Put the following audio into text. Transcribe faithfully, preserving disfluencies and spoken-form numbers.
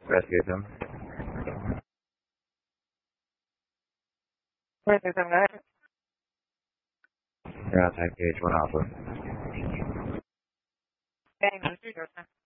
Rescue them. Rescue them, guys. You're outside cage one alpha. Bang, the street,